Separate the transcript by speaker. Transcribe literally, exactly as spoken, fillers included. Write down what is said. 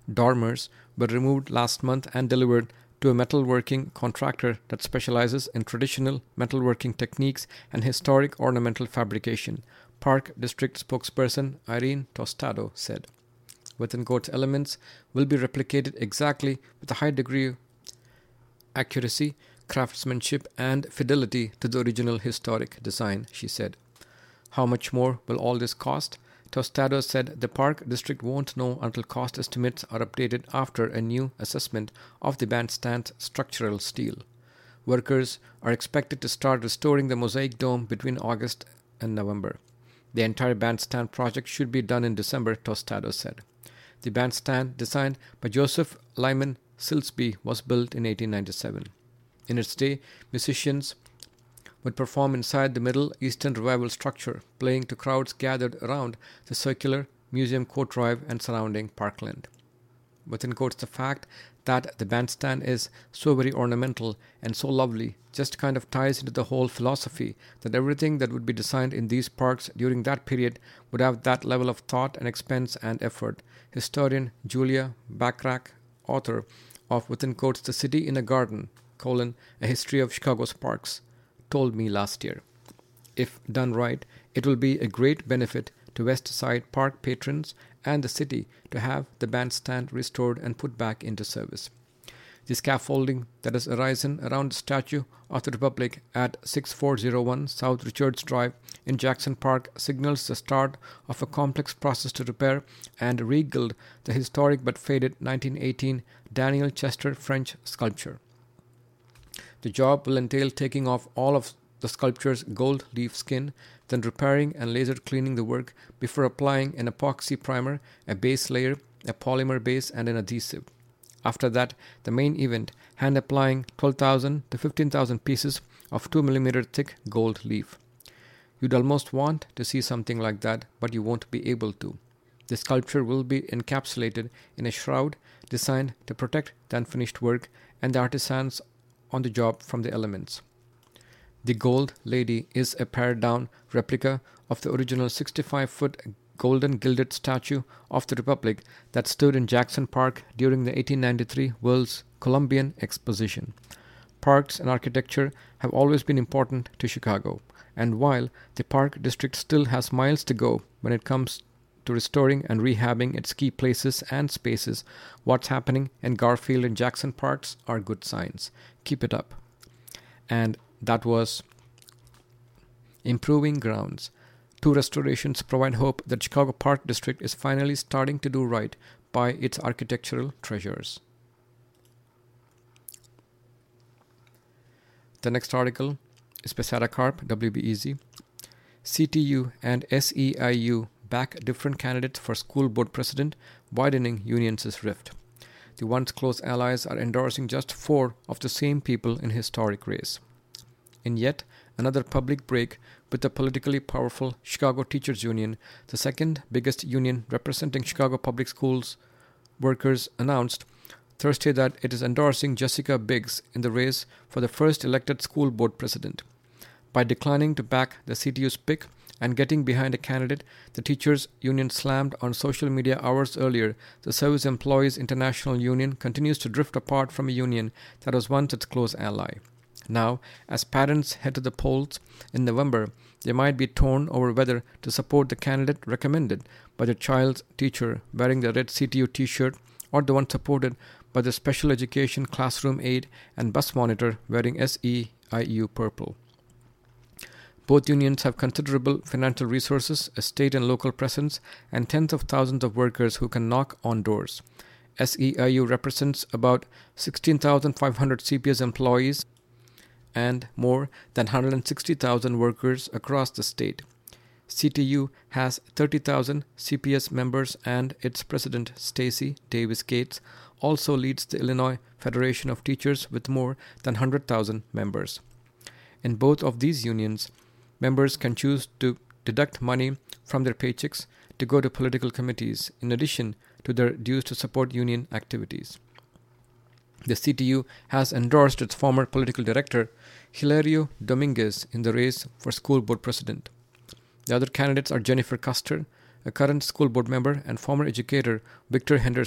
Speaker 1: dormers were removed last month and delivered to a metalworking contractor that specializes in traditional metalworking techniques and historic ornamental fabrication, Park District spokesperson Irene Tostado said. Within quotes, elements will be replicated exactly with a high degree of accuracy, craftsmanship, and fidelity to the original historic design, she said. How much more will all this cost? Tostado said the Park District won't know until cost estimates are updated after a new assessment of the bandstand's structural steel. Workers are expected to start restoring the mosaic dome between August and November. The entire bandstand project should be done in December, Tostado said. The bandstand, designed by Joseph Lyman Silsby, was built in eighteen ninety-seven. In its day, musicians would perform inside the Middle Eastern Revival structure, playing to crowds gathered around the circular Museum Court Drive and surrounding parkland. Within quotes, the fact that the bandstand is so very ornamental and so lovely just kind of ties into the whole philosophy that everything that would be designed in these parks during that period would have that level of thought and expense and effort. Historian Julia Bachrach, author of, within quotes, The City in a Garden, colon, A History of Chicago's Parks, told me last year. If done right, it will be a great benefit to West Side Park patrons and the city to have the bandstand restored and put back into service. The scaffolding that has arisen around the Statue of the Republic at sixty-four oh one South Richards Drive in Jackson Park signals the start of a complex process to repair and regild the historic but faded nineteen eighteen Daniel Chester French sculpture. The job will entail taking off all of the sculpture's gold leaf skin, then repairing and laser cleaning the work before applying an epoxy primer, a base layer, a polymer base, and an adhesive. After that, the main event, hand applying twelve thousand to fifteen thousand pieces of two millimeter thick gold leaf. You'd almost want to see something like that, but you won't be able to. The sculpture will be encapsulated in a shroud designed to protect the unfinished work and the artisans on the job from the elements. The Gold Lady is a pared-down replica of the original sixty-five foot golden gilded statue of the Republic that stood in Jackson Park during the eighteen ninety-three World's Columbian Exposition. Parks and architecture have always been important to Chicago, and while the Park District still has miles to go when it comes to restoring and rehabbing its key places and spaces, what's happening in Garfield and Jackson Parks are good signs. Keep it up. And that was Improving Grounds. Two restorations provide hope that Chicago Park District is finally starting to do right by its architectural treasures. The next article is by Sarah Karp, W B E Z. C T U and S E I U back different candidates for school board president, widening unions' rift. The once close allies are endorsing just four of the same people in historic race. In yet another public break with the politically powerful Chicago Teachers Union, the second biggest union representing Chicago public schools workers announced Thursday that it is endorsing Jessica Biggs in the race for the first elected school board president. By declining to back the C T U's pick and getting behind a candidate the teachers union slammed on social media hours earlier, the Service Employees International Union continues to drift apart from a union that was once its close ally. Now, as parents head to the polls in November, they might be torn over whether to support the candidate recommended by their child's teacher wearing the red C T U t-shirt or the one supported by the special education classroom aide and bus monitor wearing S E I U purple. Both unions have considerable financial resources, a state and local presence, and tens of thousands of workers who can knock on doors. S E I U represents about sixteen thousand five hundred C P S employees and more than one hundred sixty thousand workers across the state. C T U has thirty thousand C P S members, and its president, Stacy Davis Gates, also leads the Illinois Federation of Teachers with more than one hundred thousand members. In both of these unions, members can choose to deduct money from their paychecks to go to political committees, in addition to their dues to support union activities. The C T U has endorsed its former political director, Hilario Dominguez, in the race for school board president. The other candidates are Jennifer Custer, a current school board member, and former educator Victor Henderson.